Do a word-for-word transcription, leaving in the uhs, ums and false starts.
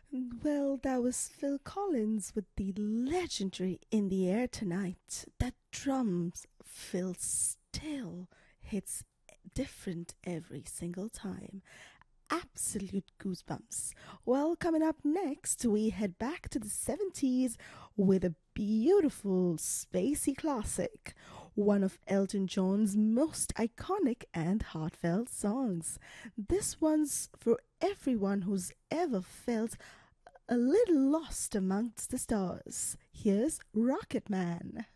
Well, that was Phil Collins with the legendary In the Air Tonight. That drums feel still hits different every single time. Absolute goosebumps. Well, coming up next, we head back to the seventies with a beautiful spacey classic, one of Elton John's most iconic and heartfelt songs. This one's for everyone who's ever felt a little lost amongst the stars. Here's Rocket Man.